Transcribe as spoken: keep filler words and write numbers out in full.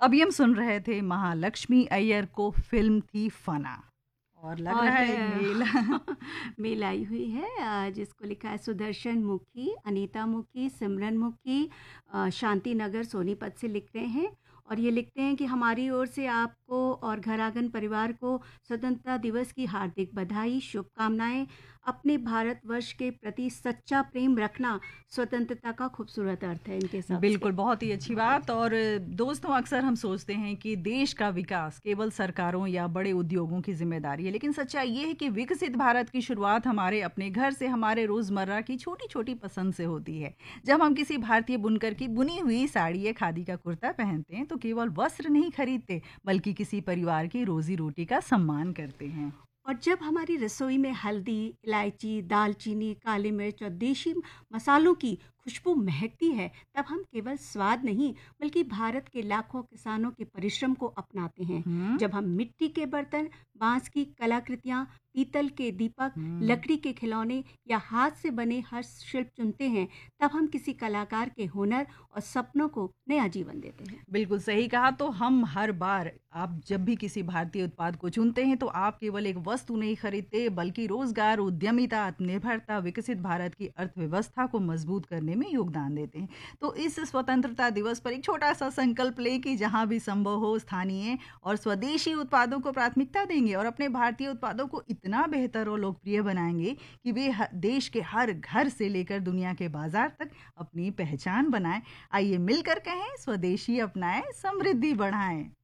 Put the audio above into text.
अभी हम सुन रहे थे महालक्ष्मी अय्यर को, फिल्म थी फना। और लग और रहा है एक मेल। मेल आई हुई है, अ, जिसको लिखा है सुदर्शन मुखी, अनीता मुखी, सिमरन मुखी, अ, शांति नगर सोनीपत से लिख रहे हैं। और ये लिखते हैं कि हमारी ओर से आपको और घर आंगन परिवार को स्वतंत्रता दिवस की हार्दिक बधाई, शुभकामनाएं। अपने भारतवर्ष के प्रति सच्चा प्रेम रखना स्वतंत्रता का खूबसूरत अर्थ है इनके हिसाब बिल्कुल, से। बहुत ही अच्छी बहुत बात। अच्छा। और दोस्तों, अक्सर हम सोचते हैं कि देश का विकास केवल सरकारों या बड़े उद्योगों की ज़िम्मेदारी है, लेकिन सच्चाई ये है कि विकसित भारत की शुरुआत हमारे अपने घर से, हमारे रोज़मर्रा की छोटी-छोटी पसंद से होती है। जब हम किसी भारतीय बुनकर की बुनी हुई साड़ी या खादी का कुर्ता पहनते हैं, तो केवल वस्त्र नहीं खरीदते, बल्कि किसी परिवार की रोज़ी-रोटी का सम्मान करते हैं। और जब हमारी रसोई में हल्दी, इलायची, दालचीनी, काली मिर्च और देशी मसालों की खुशबू महकती है, तब हम केवल स्वाद नहीं, बल्कि भारत के लाखों किसानों के परिश्रम को अपनाते हैं। हुँ, जब हम मिट्टी के बर्तन, बांस की कलाकृतियाँ, पीतल के दीपक, हुँ। लकड़ी के खिलौने या हाथ से बने हस्तशिल्प चुनते हैं, तब हम किसी कलाकार के हुनर और सपनों को नया जीवन देते हैं। बिल्कुल सही कहा। तो हम हर बार, आप जब भी किसी भारतीय उत्पाद को चुनते हैं, तो आप केवल एक वस्तु नहीं खरीदते, बल्कि रोजगार, उद्यमिता, आत्मनिर्भरता, विकसित भारत की अर्थव्यवस्था को मजबूत करने में योगदान देते हैं। तो इस स्वतंत्रता दिवस पर एक छोटा सा संकल्प लें कि जहां भी संभव हो, स्थानीय और स्वदेशी उत्पादों को प्राथमिकता देंगे और अपने भारतीय उत्पादों को इतना बेहतर और लोकप्रिय बनाएंगे कि वे ह- देश के हर घर से लेकर दुनिया के बाजार तक अपनी पहचान बनाएं। आइए मिलकर कहें, स्वदेशी अपनाएं, समृद्धि बढ़ाएं।